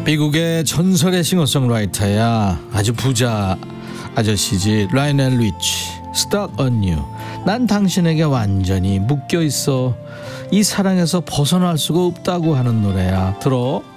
미국의 전설의 싱어송라이터야. 아주 부자 아저씨지. 라이넬 리치. Stuck on You. 난 당신에게 완전히 묶여있어. 이 사랑에서 벗어날 수가 없다고 하는 노래야. 들어.